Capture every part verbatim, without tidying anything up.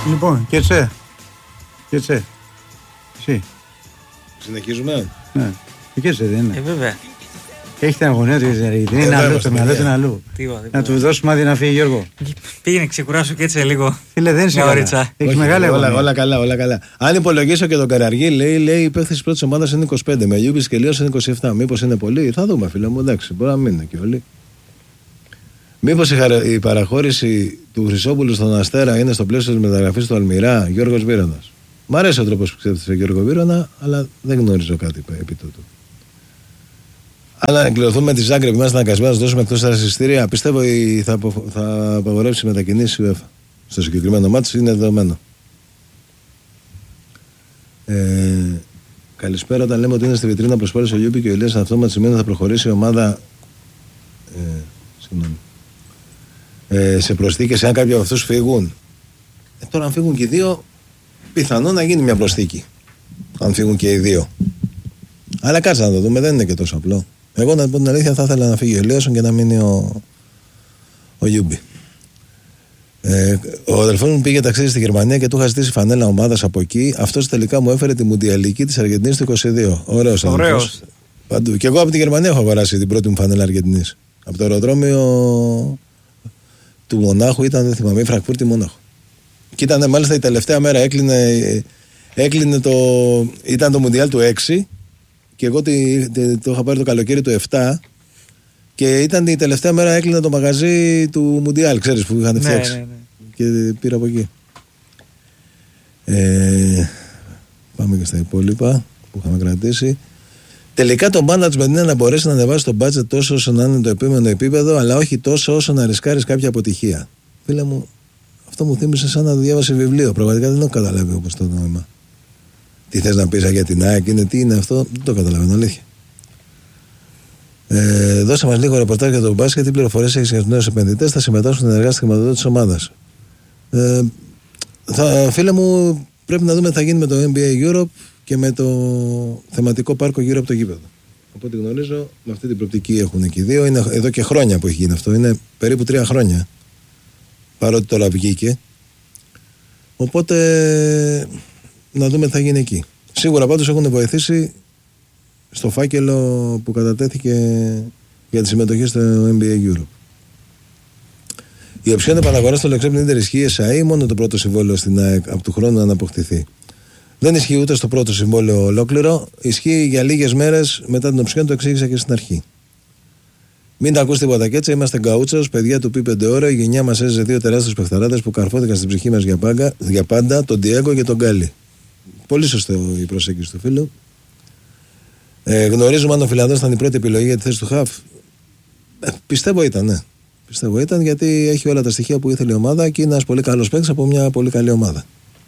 Λοιπόν, και τσε. Και τσε. Εσύ. Συνεχίζουμε. Ναι. Και τσε δεν είναι. Ε, βέβαια. Έχει την αγωνία του, γιατί είναι αλλού, το μυαλό του είναι αλλού. Να του δώσουμε άδεια να φύγει, Γιώργο. Πήγαινε ξεκουράσου και έτσι λίγο. Φίλε, δεν είσαι καλά. Έχει μεγάλη αγωνία. Όλα καλά, όλα καλά. Αν υπολογίσω και τον Καραργή, λέει, λέει η παίχτη τη πρώτη ομάδα είναι είκοσι πέντε. Με Λιούμπης και Λίος είναι είκοσι επτά. Μήπως είναι πολύ, θα δούμε, φίλε μου. Εντάξει, μπορεί να μην είναι και όλοι. Μήπως η παραχώρηση του Χρυσόπουλου στον Αστέρα είναι στο πλαίσιο της μεταγραφής του Αλμυρά, Γιώργος Βίρονας. Μ' αρέσει ο τρόπος που ξέφτησε Γιώργο Βίρονα, αλλά δεν γνωρίζω κάτι επί τούτου. Αν ανακληρωθούμε τη Ζάγκρεπ, είμαστε αναγκασμένοι να δώσουμε εκτός τα εισιτήρια. Πιστεύω ότι θα, απο, θα απαγορεύσει μετακινήσεις η UEFA. Στο συγκεκριμένο μάτι είναι δεδομένο. Ε, καλησπέρα. Όταν λέμε ότι είναι στη βιτρίνα προσφόρηση ο Λιούμπη και ο Ηλίας, αυτόματα σημαίνει ότι θα προχωρήσει η ομάδα. Ε, συγγνώμη. Ε, σε προσθήκες, αν κάποιοι από αυτούς φύγουν. Ε, τώρα, αν φύγουν και οι δύο, πιθανό να γίνει μια προσθήκη. Αν φύγουν και οι δύο. Αλλά κάτσε να το δούμε, δεν είναι και τόσο απλό. Εγώ να πω την αλήθεια, θα ήθελα να φύγει ο Ελίασον και να μείνει ο, ο Γιούμπι. Ε, ο αδελφός μου πήγε ταξίδι στη Γερμανία και του είχα ζητήσει φανέλα ομάδας από εκεί. Αυτός τελικά μου έφερε τη Μουντιαλική της Αργεντινής του είκοσι δύο. Ωραίος αδελφός. Παντού. Και εγώ από τη Γερμανία έχω αγοράσει την πρώτη μου φανέλα Αργεντινής. Από το αεροδρόμιο του Μονάχου ήταν, δεν θυμάμαι, η Φραγκφούρτη Μονάχου. Και ήταν μάλιστα η τελευταία μέρα, έκλεινε, έκλεινε το. Ήταν το Μουντιάλ του έξι. Και εγώ τη, τη, το είχα πάρει το καλοκαίρι του επτά και ήταν η τελευταία μέρα έκλεινε το μαγαζί του Μουντιάλ, ξέρεις, που είχαν φτιάξει. Ναι, ναι, ναι. Και πήρα από εκεί. Ε, πάμε και στα υπόλοιπα που είχαμε κρατήσει. Τελικά το management είναι να μπορέσει να ανεβάσει το budget τόσο όσο να είναι το επίμενο επίπεδο, αλλά όχι τόσο όσο να ρισκάρεις κάποια αποτυχία. Φίλε μου, αυτό μου θύμισε σαν να διάβασε βιβλίο. Πραγματικά δεν έχω καταλάβει όπως το νόημα. Τι θες να πεις για την ΑΕΚ, είναι τι είναι αυτό, δεν το καταλαβαίνω, αλήθεια. Ε, δώσε μας λίγο ρεπορτάζ για τον μπάσκετ, τι πληροφορίες έχεις για τους νέους επενδυτές, θα συμμετάσχουν στην ενεργά στη χρηματοδότηση της ομάδας. Ε, θα, φίλε μου, πρέπει να δούμε τι θα γίνει με το N B A Europe και με το θεματικό πάρκο γύρω από το γήπεδο. Από ό,τι γνωρίζω, με αυτή την προοπτική έχουν και οι δύο. Είναι εδώ και χρόνια που έχει γίνει αυτό, είναι περίπου τρία χρόνια. Παρότι τώρα βγήκε. Οπότε να δούμε τι θα γίνει εκεί. Σίγουρα πάντως έχουν βοηθήσει στο φάκελο που κατατέθηκε για τη συμμετοχή στο N B A Europe. Η οψιόν επαναγοράς στο Λεξέπιν Ίντερ ισχύει ες έι, μόνο το πρώτο συμβόλαιο στην ΑΕΚ από του χρόνου να αποκτηθεί. Δεν ισχύει ούτε στο πρώτο συμβόλαιο ολόκληρο, ισχύει για λίγες μέρες μετά την οψιόν, το εξήγησα και στην αρχή. Μην τα ακούς τίποτα και έτσι, είμαστε γκαούτσος, παιδιά του Πι πέντε ώρα, η γενιά μας έζησε δύο τεράστιους παιχταράδες που καρφώθηκαν στην ψυχή μας για, πάγκα, για πάντα, τον Ντιέγκο και τον Γκάλι. Πολύ σωστό η προσέγγιση του φίλου. Ε, γνωρίζουμε αν ο Φιλανδός ήταν η πρώτη επιλογή για τη θέση του Χαφ. Ε, πιστεύω ήταν, ναι. Πιστεύω ήταν γιατί έχει όλα τα στοιχεία που ήθελε η ομάδα και είναι ένας πολύ καλός παίκτης από μια πολύ καλή ομάδα.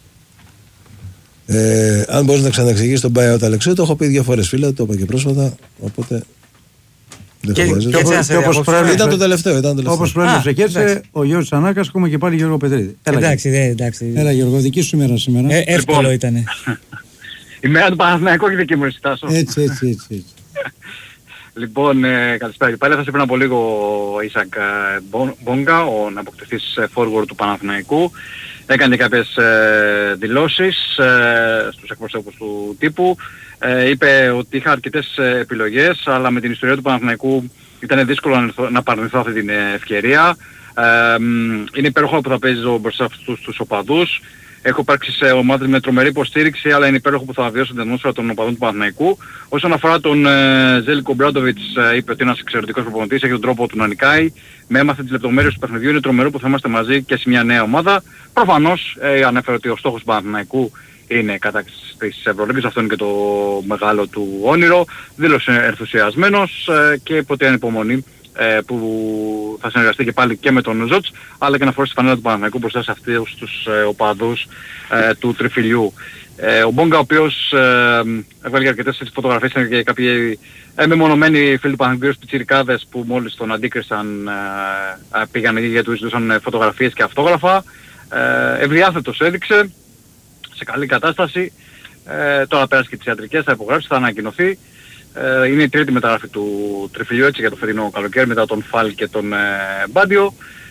Ε, αν μπορείς να ξαναεξηγήσεις τον buyout Αλεξίου, το έχω πει δύο φορές, φίλε, το είπα και πρόσφατα. Οπότε. Δεν και, και, και όπως προέβλεψε, ήταν το τελευταίο. Ήταν το τελευταίο. Όπως προέβλεψε και έτσι, ο Γιώργος Ανάκας, ακόμα και πάλι Γιώργο Πετρίδη. Εντάξει, δε, εντάξει. Έλα Γιώργο, δική σου μέρα σήμερα. Ε, εύκολο λοιπόν, ήτανε. Η μέρα του Παναθηναϊκού και δική μου ρεσιτάσω. Έτσι, έτσι, έτσι. έτσι. Λοιπόν, ε, καλησπέρα. Πάλι έφτασε πριν από λίγο ο Ισακ Μπόγκα, ο αναποκτηθής forward του Παναθηναϊκού. Έκανε κάποιες ε, δηλώσεις ε, στους εκπροσώπους του τύπου. Ε, είπε ότι είχα αρκετές επιλογές, αλλά με την ιστορία του Παναθηναϊκού ήταν δύσκολο να, να παρνηθώ αυτή την ευκαιρία. Ε, είναι υπέροχο που θα παίζει μπροστά αυτούς τους οπαδούς. Έχω υπάρξει σε ομάδες με τρομερή υποστήριξη, αλλά είναι υπέροχο που θα βιώσω την ατμόσφαιρα των οπαδών του Παναθηναϊκού. Όσον αφορά τον ε, Ζέλικο Μπράντοβιτς, ε, είπε ότι είναι ένας εξαιρετικός προπονητής, έχει τον τρόπο του να νικάει. Με έμαθε τις λεπτομέρειες του παιχνιδιού, είναι τρομερό που θα είμαστε μαζί και σε μια νέα ομάδα. Προφανώς ε, ανέφερε ότι ο στόχος του Παναθηναϊκού είναι κατάκτηση της Ευρωλίγκας, αυτό είναι και το μεγάλο του όνειρο. Δήλωσε ενθουσιασμένος ε, και είπε ότι ανυπομονεί ε, που θα συνεργαστεί και πάλι και με τον Ζότς, αλλά και να φορέσει τη φανέλα του Παναθηναϊκού μπροστά σε αυτούς τους ε, οπαδούς ε, του τριφυλιού. Ε, ο Μπόγκα, ο οποίος ε, έβγαλε αρκετές φωτογραφίες και κάποιοι ε, μεμονωμένοι φίλοι του Παναθηναϊκού πιτσιρικάδες που μόλις τον αντίκρισαν ε, πήγαν γιατί του ζητούσαν φωτογραφίες και αυτόγραφα. Ε, ευδιάθετος έδειξε, σε καλή κατάσταση. Ε, τώρα πέρασε και τις ιατρικές, θα υπογράψει, θα ανακοινωθεί. Ε, είναι η τρίτη μεταγραφή του τριφυλιού έτσι για το φετινό καλοκαίρι μετά τον Φαλ και τον ε, Μπάντιο.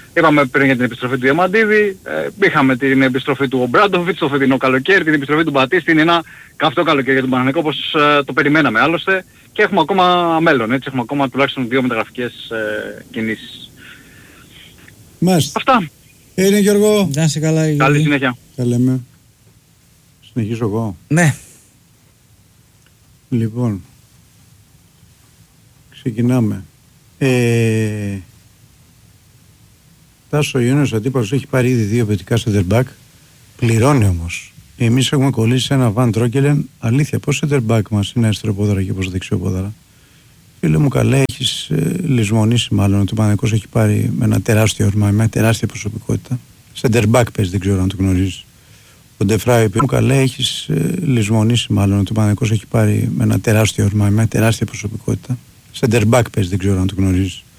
Είπαμε πριν για την επιστροφή του Διαμαντίδη, ε, είχαμε την επιστροφή του Ομπράντοβιτς το φετινό καλοκαίρι, την επιστροφή του Μπατίστη, είναι ένα καυτό καλοκαίρι για τον Παναθηναϊκό όπως ε, το περιμέναμε άλλωστε και έχουμε ακόμα μέλλον, έτσι, έχουμε ακόμα τουλάχιστον δύο μεταγραφικές ε, κινήσεις. Μάλιστα. Αυτά. Είναι Γιώργο. Να είσαι καλά, Γιώργο. Καλή συνέχεια. Τα λέμε. Συνεχίζω εγώ. Ναι. Λοιπόν, ξεκινάμε. Ε, Τάσο Ιούνιος, ο αντίπαλος, έχει πάρει ήδη δύο παικτικά center back. Πληρώνει όμως. Εμείς έχουμε κολλήσει σε ένα Βαν Τρόκελεν. Αλήθεια, πώς center back μας είναι αριστερό πόδαρα και πώς δεξιό πόδαρα. Φίλε μου, καλά, έχεις ε, λησμονήσει μάλλον ότι ο Παναθηναϊκός έχει πάρει με ένα τεράστιο όρμα, με μια τεράστια προσωπικότητα. Center back παίζει, δεν ξέρω αν το γνωρίζεις. Ο Ντεφράι, μου καλά, έχεις ε, λησμονήσει μάλλον ότι ο Παναθηναϊκός έχει πάρει με ένα τεράστιο όρμα, με μια τεράστια προσωπικότητα. Center back παίζει, δεν ξέρω αν το γνωρίζεις.